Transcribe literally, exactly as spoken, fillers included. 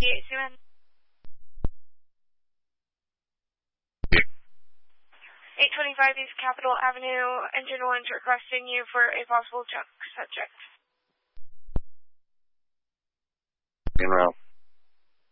eight seven. eight twenty-five East Capitol Avenue, Engine one's requesting you for a possible junk subject. En route.